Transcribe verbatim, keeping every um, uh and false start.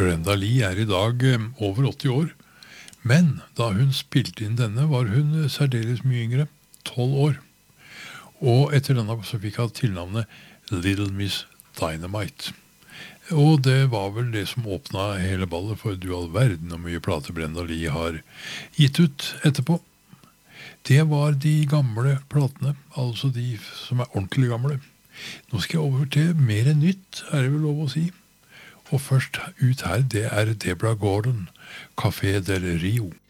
Brenda Lee er i dag eh, over åtti år, men da hun spilte inn denne var hun eh, særdeles mye yngre, tolv år. Og etter denne så fikk han tilnavnet Little Miss Dynamite. Og det var vel det som åpnet hele ballet, for du all verden og mye plater Brenda Lee har gitt ut etterpå. Det var de gamle platene, altså de som er ordentlig gamle. Nå skal jeg over til mer enn nytt, er det vel lov å si. Og først ut her, det er Deborah Gordon, Café del Rio.